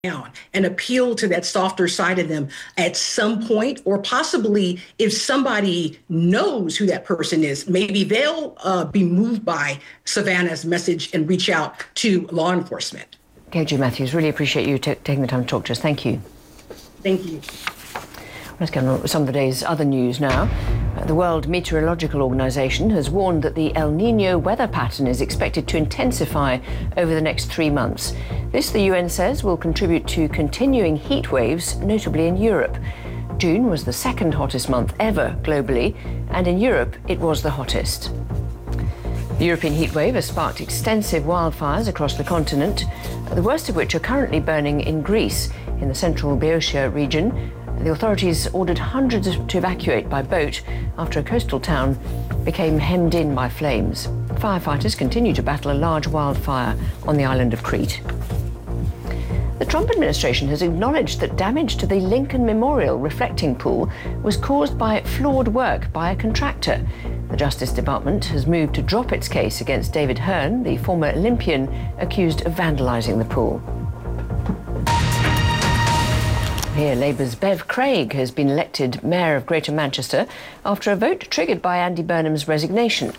down and appeal to that softer side of them at some point, or possibly if somebody knows who that person is, maybe they'll be moved by Savannah's message and reach out to law enforcement. KG Matthews, really appreciate you taking the time to talk to us. Thank you. Thank you. Let's get on with some of the day's other news now. The World Meteorological Organization has warned that the El Nino weather pattern is expected to intensify over the next 3 months. This, the UN says, will contribute to continuing heat waves, notably in Europe. June was the second hottest month ever globally, and in Europe it was the hottest. The European heatwave has sparked extensive wildfires across the continent, the worst of which are currently burning in Greece, in the central Boeotia region. The authorities ordered hundreds to evacuate by boat after a coastal town became hemmed in by flames. Firefighters continue to battle a large wildfire on the island of Crete. The Trump administration has acknowledged that damage to the Lincoln Memorial reflecting pool was caused by flawed work by a contractor. The Justice Department has moved to drop its case against David Hearn, the former Olympian accused of vandalising the pool. Here, Labour's Bev Craig has been elected Mayor of Greater Manchester after a vote triggered by Andy Burnham's resignation.